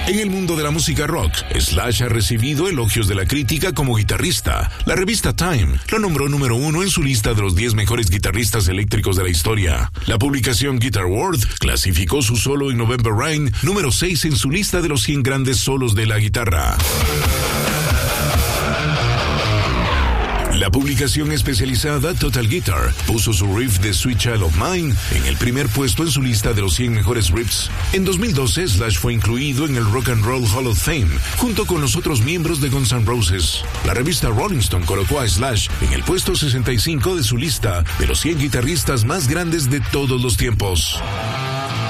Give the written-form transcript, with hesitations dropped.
En el mundo de la música rock, Slash ha recibido elogios de la crítica como guitarrista. La revista Time lo nombró número 1 en su lista de los 10 mejores guitarristas eléctricos de la historia. La publicación Guitar World clasificó su solo en November Rain número 6 en su lista de los 100 grandes solos de la guitarra. La publicación especializada Total Guitar puso su riff de Sweet Child of Mine en el primer puesto en su lista de los 100 mejores riffs. En 2012, Slash fue incluido en el Rock and Roll Hall of Fame, junto con los otros miembros de Guns N' Roses. La revista Rolling Stone colocó a Slash en el puesto 65 de su lista de los 100 guitarristas más grandes de todos los tiempos.